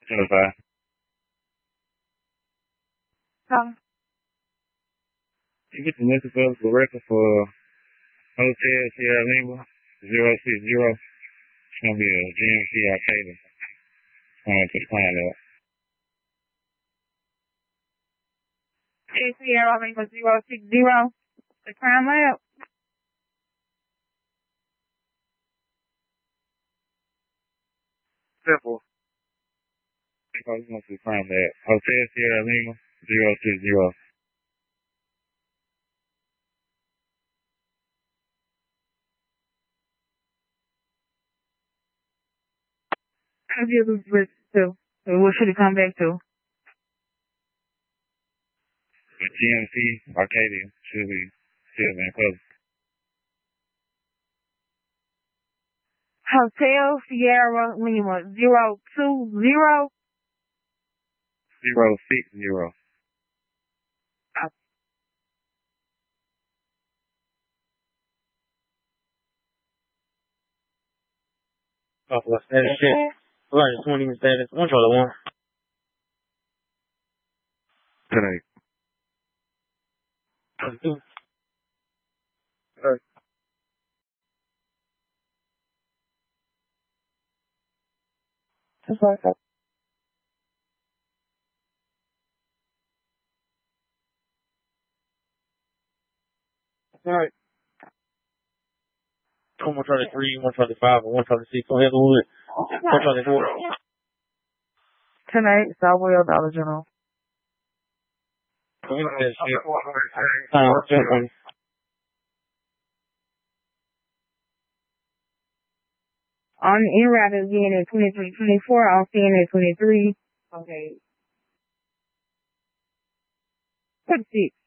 25. You get the necessary for record for Hotel Sierra Lima 060. It's going to be a GMC Arcade. To find out. Sierra Lima 060. The Crime Lab. Simple. I just want to find that. Hotel Sierra Lima 060. How do you lose with to? What should it come back to? The GMC Arcadia should be still in close. Hotel Sierra Lima 020. 060. Oh, what's that shit? Right, 20 minutes status. One Charlie 1. Today. That's right. Alright. 1 Charlie 3, 1 Charlie 5, and 1 Charlie 6 on Heatherwood. 1 Charlie 4. Tonight, Southwell Dollar General. On en route is DNA 2324, on CNA 23. Okay. 26.